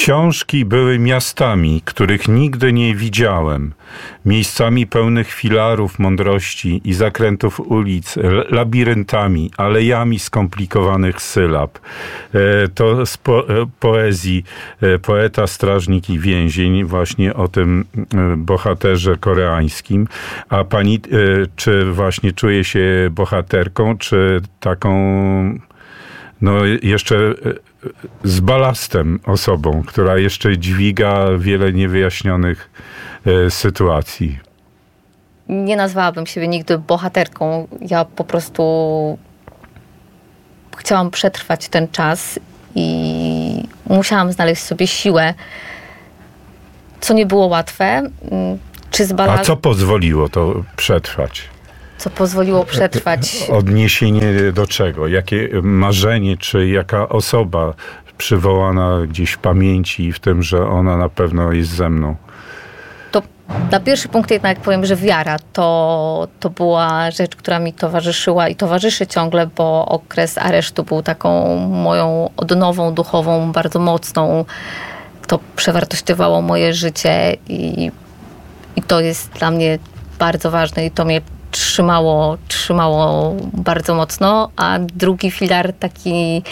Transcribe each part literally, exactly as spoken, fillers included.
Książki były miastami, których nigdy nie widziałem. Miejscami pełnych filarów mądrości i zakrętów ulic, labiryntami, alejami skomplikowanych sylab. To z po- poezji poeta, strażnik i więzień, właśnie o tym bohaterze koreańskim. A pani, czy właśnie czuje się bohaterką, czy taką, no jeszcze z balastem osobą, która jeszcze dźwiga wiele niewyjaśnionych e, sytuacji? Nie nazwałabym siebie nigdy bohaterką. Ja po prostu chciałam przetrwać ten czas i musiałam znaleźć sobie siłę, co nie było łatwe. Czy z bala... A co pozwoliło to przetrwać? Co pozwoliło przetrwać? Odniesienie do czego? Jakie marzenie, czy jaka osoba przywołana gdzieś w pamięci i w tym, że ona na pewno jest ze mną? To na pierwszy punkt jednak powiem, że wiara to, to była rzecz, która mi towarzyszyła i towarzyszy ciągle, bo okres aresztu był taką moją odnową duchową, bardzo mocną. To przewartościowało moje życie i, i to jest dla mnie bardzo ważne i to mnie trzymało, trzymało bardzo mocno, a drugi filar taki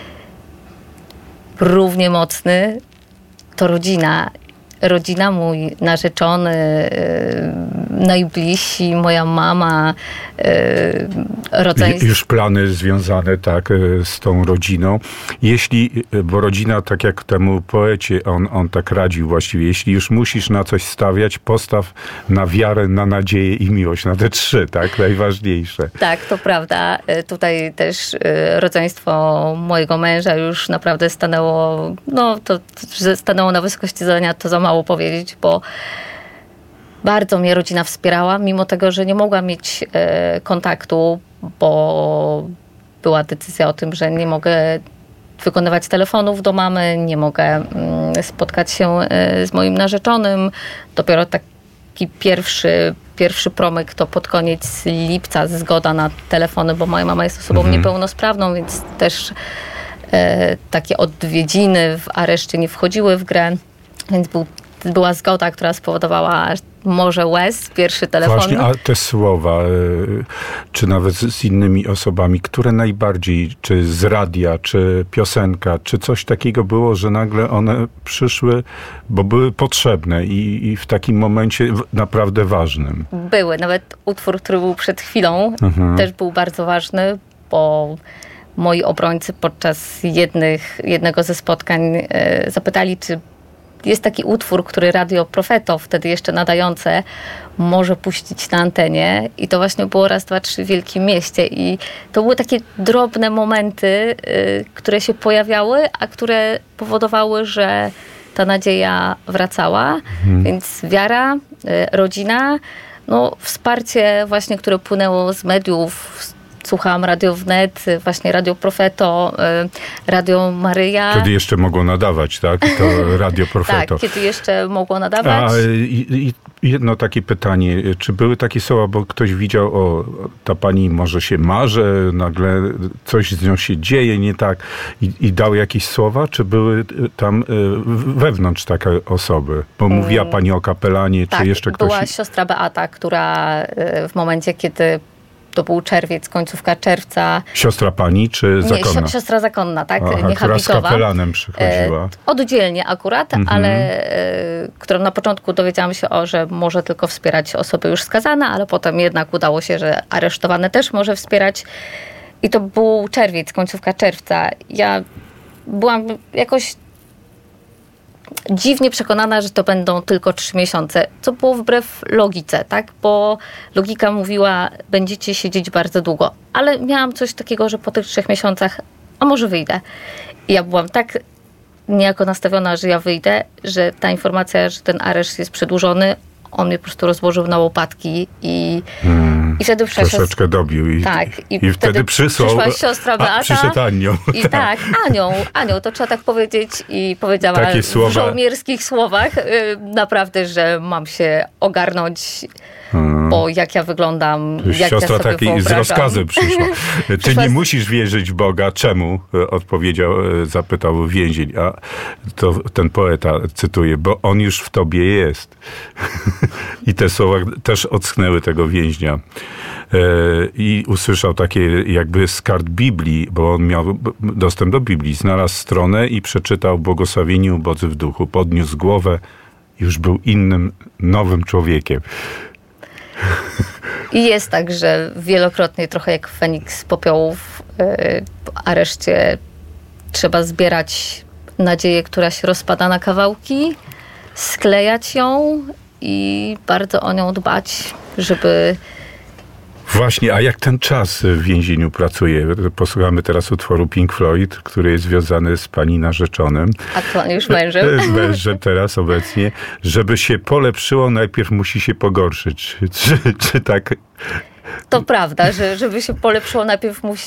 równie mocny to rodzina. Rodzina, mój narzeczony, yy, najbliżsi, moja mama, yy, rodzeństwo. Już plany związane tak z tą rodziną. Jeśli, bo rodzina, tak jak temu poecie, on, on tak radził właściwie, jeśli już musisz na coś stawiać, postaw na wiarę, na nadzieję i miłość, na te trzy, tak? Najważniejsze. Tak, to prawda. Tutaj też rodzeństwo mojego męża już naprawdę stanęło, no to, że stanęło na wysokości zadania, to za mało powiedzieć, bo bardzo mnie rodzina wspierała, mimo tego, że nie mogła mieć e, kontaktu, bo była decyzja o tym, że nie mogę wykonywać telefonów do mamy, nie mogę mm, spotkać się e, z moim narzeczonym. Dopiero taki pierwszy, pierwszy promyk to pod koniec lipca zgoda na telefony, bo moja mama jest osobą mhm. niepełnosprawną, więc też e, takie odwiedziny w areszcie nie wchodziły w grę, więc był była zgoda, która spowodowała morze łez, pierwszy telefon. Właśnie, a te słowa, czy nawet z innymi osobami, które najbardziej, czy z radia, czy piosenka, czy coś takiego było, że nagle one przyszły, bo były potrzebne i, i w takim momencie naprawdę ważnym? Były. Nawet utwór, który był przed chwilą, mhm. też był bardzo ważny, bo moi obrońcy podczas jednych, jednego ze spotkań e, zapytali, czy jest taki utwór, który Radio Profeto, wtedy jeszcze nadające, może puścić na antenie. I to właśnie było raz, dwa, trzy w Wielkim Mieście. I to były takie drobne momenty, y, które się pojawiały, a które powodowały, że ta nadzieja wracała. Mhm. Więc wiara, y, rodzina, no wsparcie właśnie, które płynęło z mediów. Słuchałam Radio Wnet, właśnie Radio Profeto, Radio Maryja. Kiedy jeszcze mogło nadawać, tak? To Radio Profeto. Tak, kiedy jeszcze mogło nadawać. A i, i jedno takie pytanie. Czy były takie słowa, bo ktoś widział, o, ta pani może się marze, nagle coś z nią się dzieje nie tak i, i dał jakieś słowa? Czy były tam wewnątrz takie osoby? Bo mówiła pani o kapelanie, tak, czy jeszcze ktoś? Była siostra Beata, która w momencie, kiedy to był czerwiec, końcówka czerwca. Siostra pani czy zakonna? Nie, siostra zakonna, tak? Aha, nie która z kapelanem przychodziła. E, oddzielnie akurat, mhm. ale e, którą na początku dowiedziałam się, o, że może tylko wspierać osoby już skazane, ale potem jednak udało się, że aresztowane też może wspierać. I to był czerwiec, końcówka czerwca. Ja byłam jakoś dziwnie przekonana, że to będą tylko trzy miesiące, co było wbrew logice, tak? Bo logika mówiła, będziecie siedzieć bardzo długo. Ale miałam coś takiego, że po tych trzech miesiącach, a może wyjdę. I ja byłam tak niejako nastawiona, że ja wyjdę, że ta informacja, że ten areszt jest przedłużony, on mnie po prostu rozłożył na łopatki i, hmm, i wtedy przyszła troszeczkę dobił i, tak, i, i wtedy, wtedy przysłał, przyszła siostra Beata. A, przyszedł anioł. I tak, anioł, anioł, to trzeba tak powiedzieć i powiedziała takie w słowa, żołnierskich słowach yy, naprawdę, że mam się ogarnąć Hmm. Bo jak ja wyglądam, Już jak siostra ja sobie taki z wyobrażam. rozkazem przyszła. Ty Przyszła nie z- musisz wierzyć w Boga. Czemu? Odpowiedział, zapytał więzień. A to ten poeta cytuje, bo on już w tobie jest. I te słowa też ocknęły tego więźnia. I usłyszał takie jakby z kart Biblii, bo on miał dostęp do Biblii. Znalazł stronę i przeczytał błogosławieni ubodzy w duchu. Podniósł głowę, już był innym, nowym człowiekiem. I jest tak, że wielokrotnie trochę jak Feniks z popiołu w areszcie trzeba zbierać nadzieję, która się rozpada na kawałki, sklejać ją i bardzo o nią dbać, żeby... Właśnie, a jak ten czas w więzieniu pracuje? Posłuchamy teraz utworu Pink Floyd, który jest związany z pani narzeczonym. Aktualnie już mężem. Z mężem teraz obecnie. Żeby się polepszyło, najpierw musi się pogorszyć. Czy, czy tak? To prawda, że żeby się polepszyło, najpierw musi